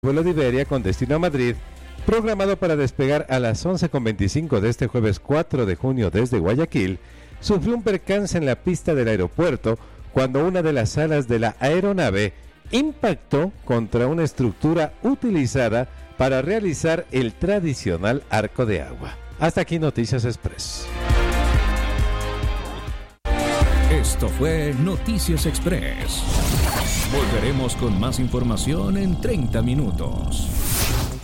vuelo de Iberia con destino a Madrid, programado para despegar a las 11:25 de este jueves 4 de junio desde Guayaquil, sufrió un percance en la pista del aeropuerto cuando una de las alas de la aeronave impactó contra una estructura utilizada para realizar el tradicional arco de agua. Hasta aquí Noticias Express. Esto fue Noticias Express. Volveremos con más información en 30 minutos.